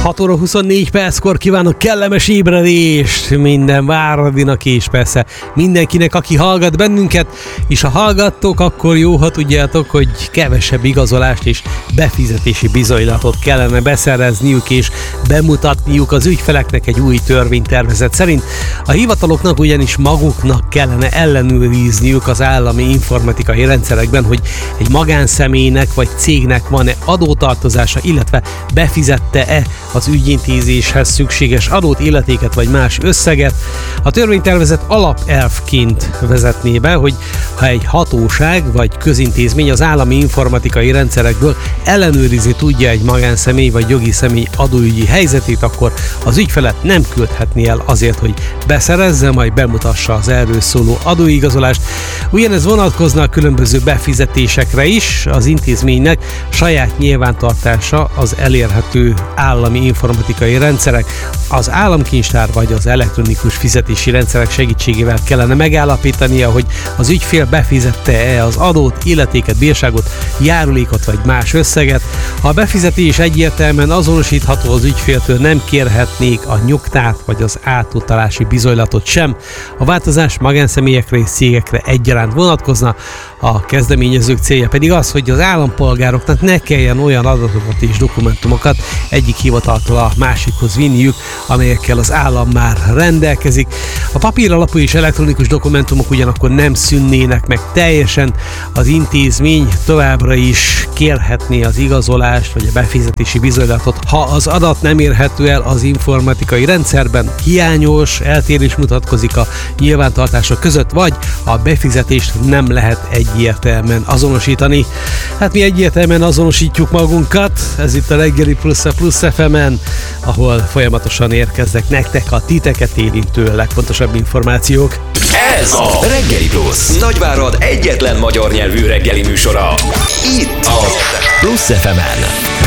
6 óra 24 perckor kívánok kellemes ébredést minden Váradinak és persze mindenkinek, aki hallgat bennünket, és ha hallgattok, akkor jó, ha tudjátok, hogy kevesebb igazolást és befizetési bizonylatot kellene beszerezniük és bemutatniuk az ügyfeleknek egy új törvénytervezet szerint. A hivataloknak ugyanis maguknak kellene ellenőrizniük az állami informatikai rendszerekben, hogy egy magánszemélynek vagy cégnek van-e adótartozása, illetve befizette-e az ügyintézéshez szükséges adót, illetéket vagy más összeget. A törvénytervezet alapelvként vezetné be, hogy ha egy hatóság vagy közintézmény az állami informatikai rendszerekből ellenőrizni tudja egy magánszemély vagy jogi személy adóügyi helyzetét, akkor az ügyfelet nem küldhetné el azért, hogy beszerezze, majd bemutassa az erről szóló adóigazolást. Ugyanez vonatkozna a különböző befizetésekre is. Az intézménynek saját nyilvántartása az elérhető állami informatikai rendszerek, az államkincstár vagy az elektronikus fizetési rendszerek segítségével kellene megállapítania, hogy az ügyfél befizette-e az adót, illetéket, bírságot, járulékot vagy más összeget. Ha a befizetés egyértelműen azonosítható, az ügyféltől nem kérhetnék a nyugtát vagy az átutalási bizonylatot sem. A változás magánszemélyekre és cégekre egyaránt vonatkozna. A kezdeményezők célja pedig az, hogy az állampolgároknak ne kelljen olyan adatokat és dokumentumokat egyik hivataltól a másikhoz vinniük, amelyekkel az állam már rendelkezik. A papíralapú és elektronikus dokumentumok ugyanakkor nem szűnnének meg teljesen. Az intézmény továbbra is kérhetné az igazolást vagy a befizetési bizonylatot, ha az adat nem érhető el az informatikai rendszerben, hiányos, eltérés mutatkozik a nyilvántartások között, vagy a befizetést nem lehet egyértelműen azonosítani. Hát mi egyértelműen azonosítjuk magunkat, ez itt a Reggeli Plusz a Plusz FM-en, ahol folyamatosan érkeznek nektek a titeket érintő legfontosabb információk. Ez a Reggeli Plusz, Nagyvárad egyetlen magyar nyelvű reggeli műsora. Itt a Plusz FM-en.